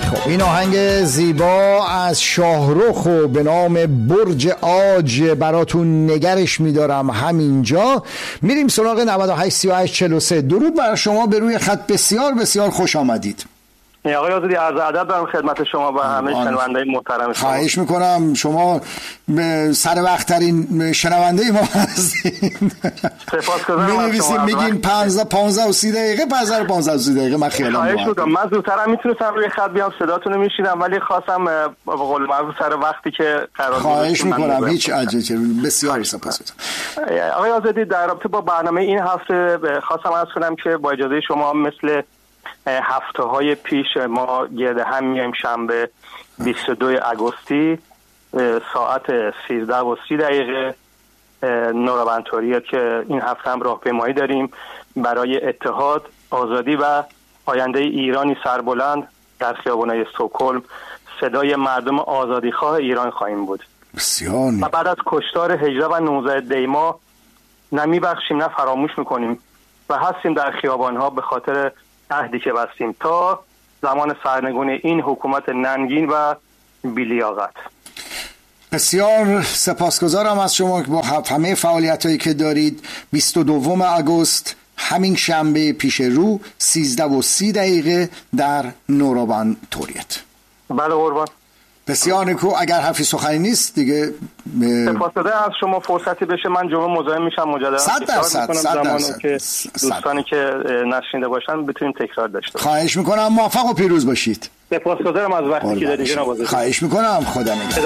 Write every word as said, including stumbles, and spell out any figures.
خب این آهنگ زیبا از شاهرخ و به نام برج عاج براتون نگرش میدارم همینجا. میریم سراغ نود و هشت سی و هشت چهل و سه. درود بر شما، به روی خط بسیار بسیار خوش آمدید. آقای آزادی، عرض ادب دارم خدمت شما و همه شنونده محترم شما. خواهش میکنم، شما سر وقت ترین شنونده ما هستین. سپاسگزارم از شما. میگین پانزده پانزده و سی دقیقه پانزده پانزده و سی دقیقه من خیالم خواهش میکنم. من زودترم میتونستم روی خط بیام صداتون رو میشیدم، ولی خواستم به قول معروف سر وقتی که قرار خواهش میکنم. هیچ عجله. بسیار سپاسگزارم. آقای آزادی، در رابطه با برنامه این هفته خواستم عرض کنم که با اجازه شما مثل هفته های پیش ما گرد هم میایم شنبه بیست و دو آگوستی ساعت سیزده و سی دقیقه نورابند توریت که این هفته هم راهپیمایی داریم برای اتحاد، آزادی و آینده ایرانی سربلند در خیابان‌های استکهلم صدای مردم آزادیخواه ایران خواهیم بود. بسیار. و بعد از کشتار هجده و نوزده دی ما نه میبخشیم نه فراموش میکنیم و هستیم در خیابان‌ها به خاطر عهدی که بستیم تا زمان سرنگون این حکومت ننگین و بی‌لیاقت. بسیار سپاسگزارم از شما با همه فعالیتایی که دارید. بیست و دو آگوست همین شنبه پیش رو سیزده و سی دقیقه در نورابند توریت. بله قربان. بسیار نیکو. اگر حرفی سخنی نیست دیگه سپاسگزارم از شما. فرصتی بشه من جمعه مزاحم میشم مجددا. صد درصد صد درصد که دوستانی که نشنیده باشن بتونیم تکرار داشته باشیم. خواهش میکنم. موفق و پیروز باشید. سپاسگزارم از وقتی که دادید جناب آزادی. خواهش میکنم. خدا نگهدار.